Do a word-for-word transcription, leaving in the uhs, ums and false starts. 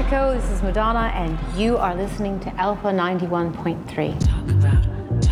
Mexico. This is Madonna, and you are listening to Alpha ninety-one point three. Talk about